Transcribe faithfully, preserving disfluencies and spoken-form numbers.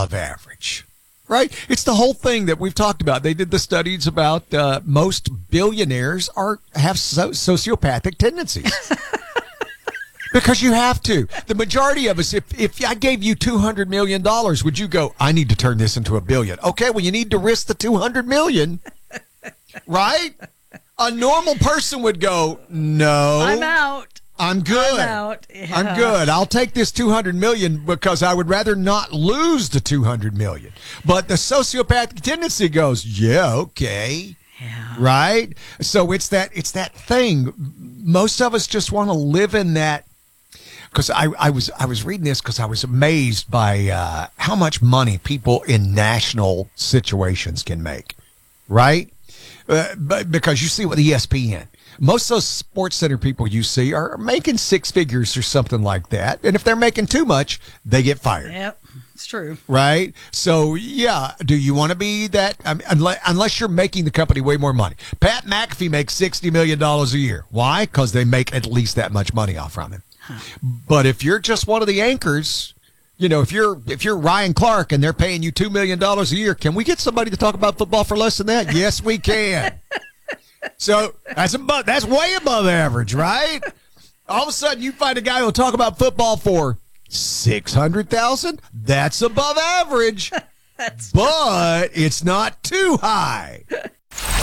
above average. Right? It's the whole thing that we've talked about. They did the studies about uh, most billionaires are have so- sociopathic tendencies. Because you have to. The majority of us, if, if I gave you two hundred million dollars, would you go, I need to turn this into a billion? Okay, well, you need to risk the two hundred million dollars. Right? A normal person would go, no. I'm out. I'm good. I'm out. Yeah. I'm good. I'll take this two hundred million dollars because I would rather not lose the two hundred million dollars. But the sociopathic tendency goes, yeah, okay. Yeah. Right? So it's that it's that thing. Most of us just want to live in that. Because I, I was I was reading this because I was amazed by uh, how much money people in national situations can make. Right? Uh, but because you see with E S P N. Most of those Sports Center people you see are making six figures or something like that. And if they're making too much, they get fired. Yep, it's true. Right? So, yeah, do you want to be that? I mean, unless, unless you're making the company way more money. Pat McAfee makes sixty million dollars a year. Why? Because they make at least that much money off from him. Huh. But if you're just one of the anchors, you know, if you're if you're Ryan Clark and they're paying you two million dollars a year, can we get somebody to talk about football for less than that? Yes, we can. So that's above, that's way above average, right? All of a sudden, you find a guy who'll talk about football for six hundred thousand dollars. That's above average, that's but it's not too high.